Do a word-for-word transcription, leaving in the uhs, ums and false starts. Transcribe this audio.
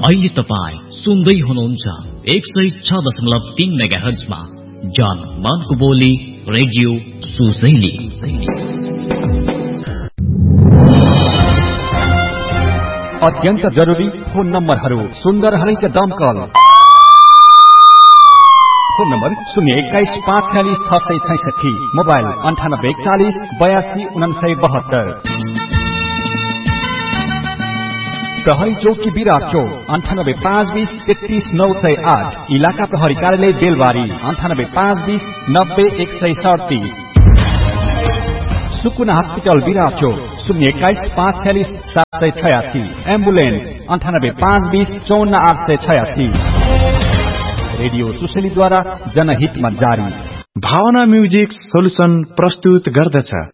अहिले तपाईँ सुन्दै हुनुहुन्छ एक सय छ दशमलव तीन मेगा हर्जमा जन मनको बोली रेडियो सुशैली। अत्यन्त जरुरी फोन नम्बरहरू सुन्दर हलैच दमकल फोन नम्बर शून्य एक्काइस पाँच छ्यालिस छ सय छैसठी, मोबाइल अन्ठानब्बे चालिस बयासी उनासय बहत्तर। प्रहरी चौकी विराट चौक अन्ठानब्बे पाँच बीस तेत्तीस नौ सय आठ, इलाका प्रहरी कार्यालय बेलबारी अन्ठानब्बे पाँच बीस नब्बे एक सय सड़तीस। सुकुना हस्पिटल विराट चौक शून्य एक्काइस पाँच छ्यालिस सात सय छयासी, एम्बुलेन्स अन्ठानब्बे पाँच बीस चौन्न आठ सय छयासी। रेडियो सुशैलीद्वारा जनहितमा जारी। भावना म्युजिक सोल्युसन प्रस्तुत गर्दछ